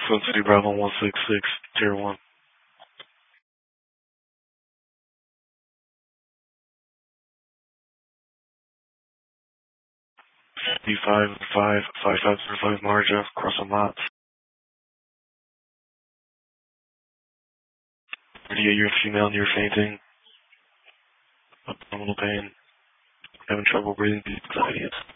Sun City Bravo 166, Tier 1. D5-5-5505 Marja, crossing lots. 38-year female near fainting. Abdominal pain. Having trouble breathing, deep anxiety.